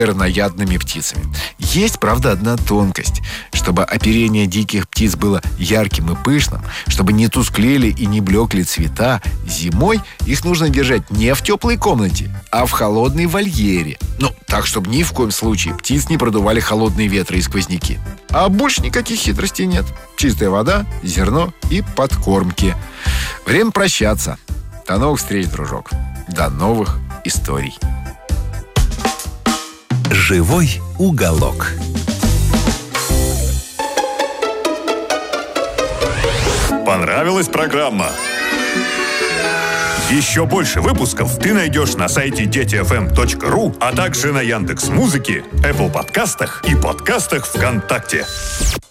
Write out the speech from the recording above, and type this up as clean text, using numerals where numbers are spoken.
терноядными птицами. Есть, правда, одна тонкость. Чтобы оперение диких птиц было ярким и пышным, чтобы не тусклели и не блекли цвета, зимой их нужно держать не в теплой комнате, а в холодной вольере. Ну, так, чтобы ни в коем случае птиц не продували холодные ветры и сквозняки. А больше никаких хитростей нет. Чистая вода, зерно и подкормки. Время прощаться. До новых встреч, дружок. До новых историй. Живой уголок. Понравилась программа? Еще больше выпусков ты найдешь на сайте детифм.ру, а также на Яндекс.Музыке, Apple подкастах и подкастах ВКонтакте.